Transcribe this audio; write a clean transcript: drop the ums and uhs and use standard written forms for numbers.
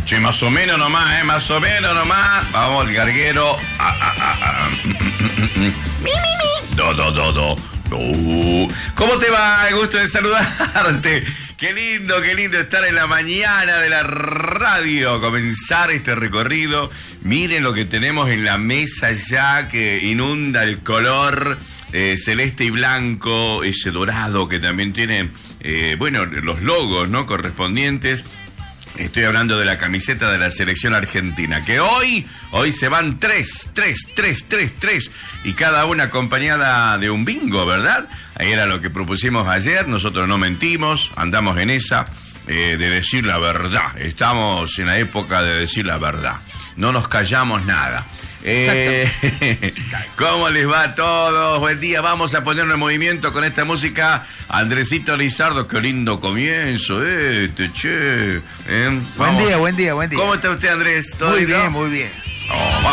Sí, más o menos nomás, más o menos nomás. Vamos, el garguero. Do. ¿Cómo te va? Gusto de saludarte. Qué lindo estar en la mañana de la radio. Comenzar este recorrido. Miren lo que tenemos en la mesa ya, que inunda el color celeste y blanco, ese dorado que también tiene, los logos, ¿no?, correspondientes. Estoy hablando de la camiseta de la selección argentina, que hoy se van tres, y cada una acompañada de un bingo, ¿verdad? Ahí era lo que propusimos ayer, nosotros no mentimos, andamos en esa, de decir la verdad. Estamos en la época de decir la verdad, no nos callamos nada. ¿Cómo les va a todos? Buen día, vamos a ponernos en movimiento con esta música. Andresito Lizardo, qué lindo comienzo che. Buen día. ¿Cómo está usted, Andrés? Muy bien. Oh,